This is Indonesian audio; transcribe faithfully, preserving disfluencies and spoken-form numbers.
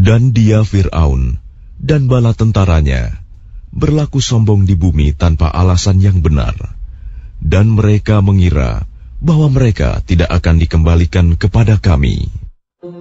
Dan dia Fir'aun dan bala tentaranya berlaku sombong di bumi tanpa alasan yang benar, dan mereka mengira bahwa mereka tidak akan dikembalikan kepada Kami.